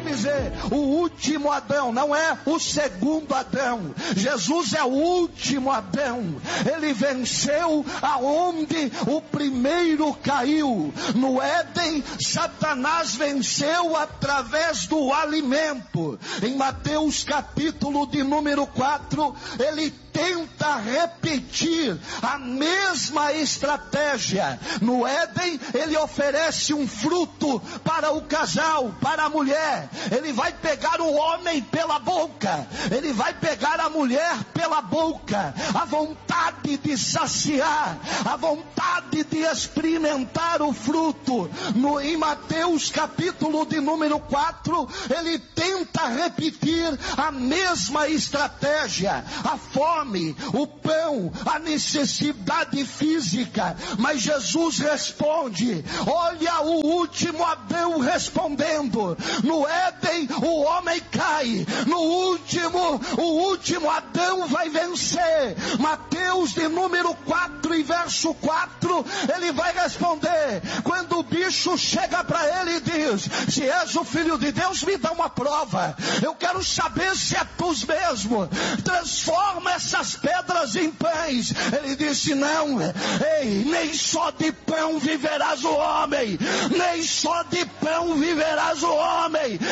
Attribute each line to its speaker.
Speaker 1: dizer, o último Adão, não é o segundo Adão. Jesus é o último Adão. Ele venceu aonde o primeiro caiu. No Éden, Satanás venceu através do alimento. Em Mateus capítulo de número 4, ele tenta repetir a mesma estratégia. No Éden, ele oferece um fruto para o casal, para a mulher. Ele vai pegar o homem pela boca, ele vai pegar a mulher pela boca. A vontade de saciar, a vontade de experimentar o fruto. Em Mateus capítulo de número 4, ele tenta repetir a mesma estratégia. A fome, o pão, a necessidade física. Mas Jesus responde, olha o último Adão respondendo. No Éden o homem cai, o último Adão vai vencer. Mateus de número 4 e verso 4, ele vai responder, quando o bicho chega para ele e diz, se és o filho de Deus, me dá uma prova, eu quero saber se é tu mesmo, transforma essas pedras em pães. Ele disse, não, nem só de pão viverás o homem, nem só de pão viverás o homem,